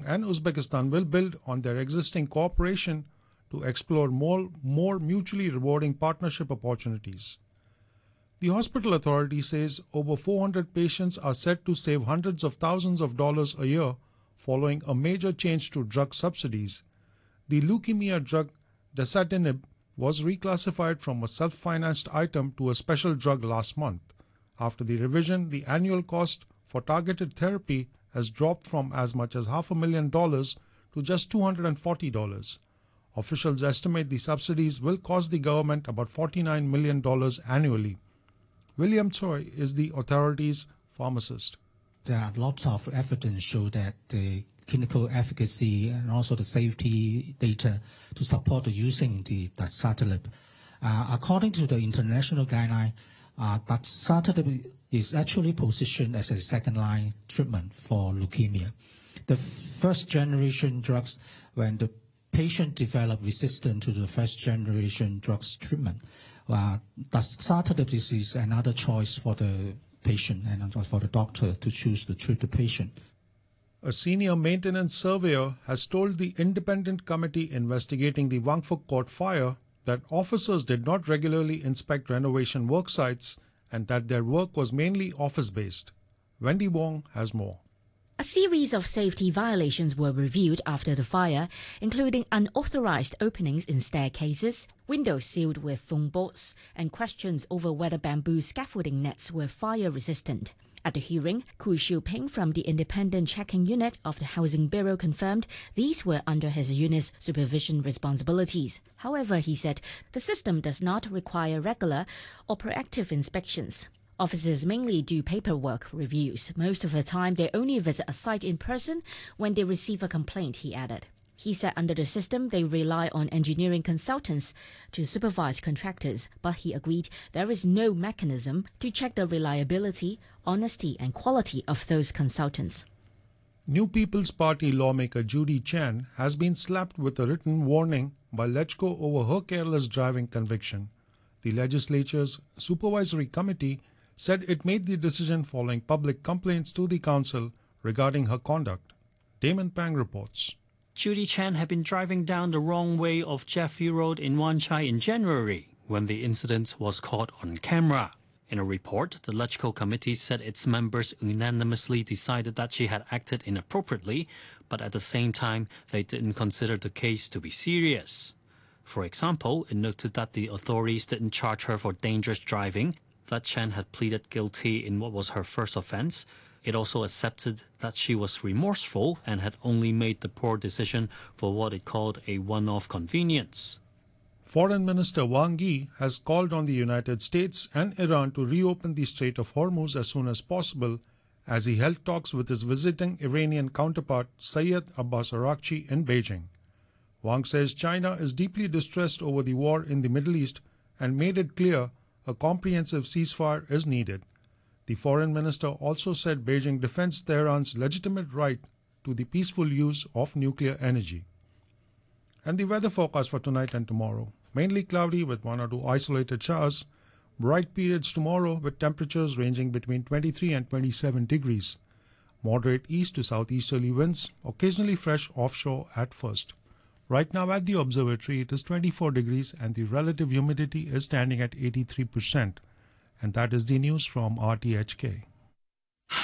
and Uzbekistan will build on their existing cooperation to explore more mutually rewarding partnership opportunities. The hospital authority says over 400 patients are said to save hundreds of thousands of dollars a year following a major change to drug subsidies. The leukemia drug dasatinib was reclassified from a self-financed item to a special drug last month. After the revision, the annual cost for targeted therapy has dropped from as much as $500,000 to just $240. Officials estimate the subsidies will cost the government about $49 million annually. William Choi is the authority's pharmacist. There are lots of evidence show that the clinical efficacy and also the safety data to support using the dasatinib. According to the international guideline, dasatinib is actually positioned as a second-line treatment for leukemia. The first-generation drugs, when the patient develop resistance to the first-generation drugs treatment, dasatinib is another choice for the patient and for the doctor to choose to treat the patient. A senior maintenance surveyor has told the independent committee investigating the Wangfuk Court fire that officers did not regularly inspect renovation work sites and that their work was mainly office-based. Wendy Wong has more. A series of safety violations were reviewed after the fire, including unauthorized openings in staircases, windows sealed with foam boards, and questions over whether bamboo scaffolding nets were fire-resistant. At the hearing, Ku Xiuping from the Independent Checking Unit of the Housing Bureau confirmed these were under his unit's supervision responsibilities. However, he said the system does not require regular or proactive inspections. Officers mainly do paperwork reviews. Most of the time, they only visit a site in person when they receive a complaint, he added. He said under the system, they rely on engineering consultants to supervise contractors, but he agreed there is no mechanism to check the reliability, honesty and quality of those consultants. New People's Party lawmaker Judy Chan has been slapped with a written warning by LegCo over her careless driving conviction. The legislature's supervisory committee said it made the decision following public complaints to the council regarding her conduct. Damon Pang reports. Judy Chan had been driving down the wrong way of Jeffrey Road in Wan Chai in January when the incident was caught on camera. In a report, the LegCo committee said its members unanimously decided that she had acted inappropriately, but at the same time, they didn't consider the case to be serious. For example, it noted that the authorities didn't charge her for dangerous driving, that Chan had pleaded guilty in what was her first offense. It also accepted that she was remorseful and had only made the poor decision for what it called a one-off convenience. Foreign Minister Wang Yi has called on the United States and Iran to reopen the Strait of Hormuz as soon as possible as he held talks with his visiting Iranian counterpart Syed Abbas Araghchi in Beijing. Wang says China is deeply distressed over the war in the Middle East and made it clear a comprehensive ceasefire is needed. The foreign minister also said Beijing defends Tehran's legitimate right to the peaceful use of nuclear energy. And the weather forecast for tonight and tomorrow. Mainly cloudy with 1 or 2 isolated showers. Bright periods tomorrow with temperatures ranging between 23 and 27 degrees. Moderate east to southeasterly winds, occasionally fresh offshore at first. Right now at the observatory it is 24 degrees and the relative humidity is standing at 83%. And that is the news from RTHK.